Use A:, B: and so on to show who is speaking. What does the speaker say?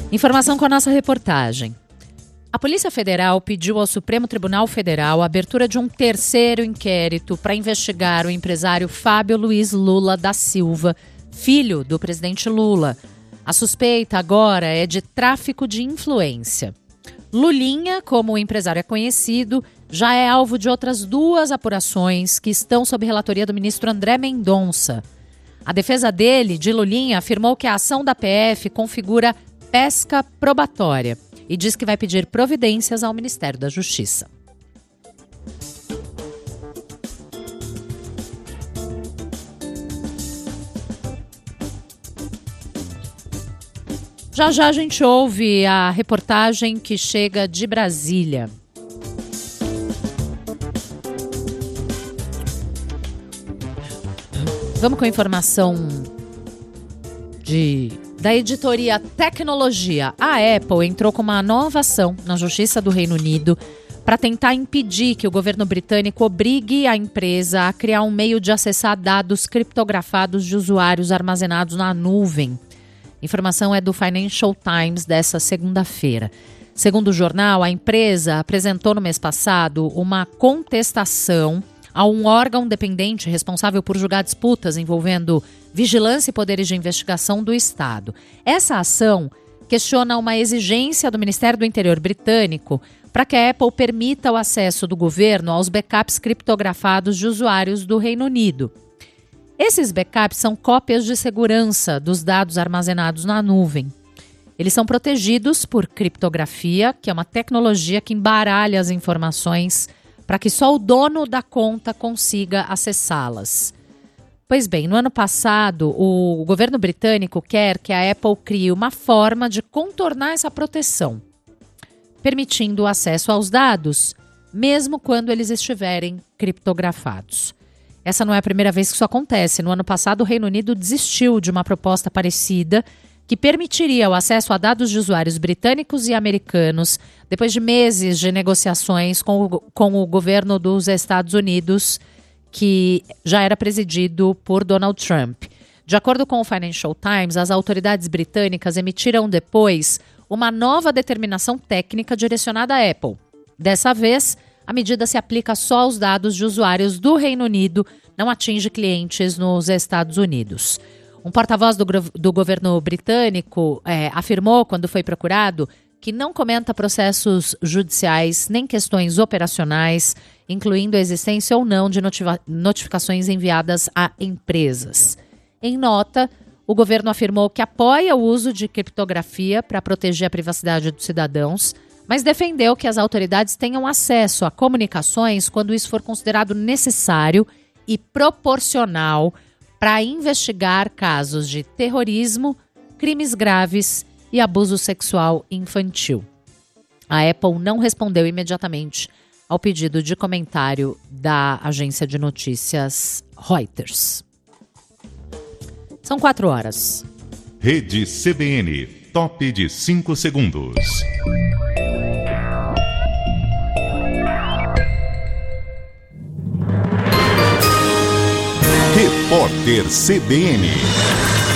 A: Informação com a nossa reportagem. A Polícia Federal pediu ao Supremo Tribunal Federal a abertura de um terceiro inquérito para investigar o empresário Fábio Luiz Lula da Silva, filho do presidente Lula. A suspeita agora é de tráfico de influência. Lulinha, como o empresário é conhecido, já é alvo de outras 2 apurações que estão sob relatoria do ministro André Mendonça. A defesa dele, de Lulinha, afirmou que a ação da PF configura pesca probatória e diz que vai pedir providências ao Ministério da Justiça. Já já a gente ouve a reportagem que chega de Brasília. Vamos com a informação da editoria Tecnologia. A Apple entrou com uma nova ação na Justiça do Reino Unido para tentar impedir que o governo britânico obrigue a empresa a criar um meio de acessar dados criptografados de usuários armazenados na nuvem. A informação é do Financial Times dessa segunda-feira. Segundo o jornal, a empresa apresentou no mês passado uma contestação a um órgão dependente responsável por julgar disputas envolvendo vigilância e poderes de investigação do Estado. Essa ação questiona uma exigência do Ministério do Interior britânico para que a Apple permita o acesso do governo aos backups criptografados de usuários do Reino Unido. Esses backups são cópias de segurança dos dados armazenados na nuvem. Eles são protegidos por criptografia, que é uma tecnologia que embaralha as informações para que só o dono da conta consiga acessá-las. Pois bem, no ano passado, o governo britânico quer que a Apple crie uma forma de contornar essa proteção, permitindo o acesso aos dados, mesmo quando eles estiverem criptografados. Essa não é a primeira vez que isso acontece. No ano passado, o Reino Unido desistiu de uma proposta parecida que permitiria o acesso a dados de usuários britânicos e americanos depois de meses de negociações com o governo dos Estados Unidos, que já era presidido por Donald Trump. De acordo com o Financial Times, as autoridades britânicas emitiram depois uma nova determinação técnica direcionada à Apple. Dessa vez, a medida se aplica só aos dados de usuários do Reino Unido, não atinge clientes nos Estados Unidos. Um porta-voz do governo britânico afirmou, quando foi procurado, que não comenta processos judiciais nem questões operacionais, incluindo a existência ou não de notificações enviadas a empresas. Em nota, o governo afirmou que apoia o uso de criptografia para proteger a privacidade dos cidadãos, mas defendeu que as autoridades tenham acesso a comunicações quando isso for considerado necessário e proporcional para investigar casos de terrorismo, crimes graves e abuso sexual infantil. A Apple não respondeu imediatamente ao pedido de comentário da agência de notícias Reuters. São 4 horas.
B: Rede CBN, top de 5 segundos. Repórter CBN.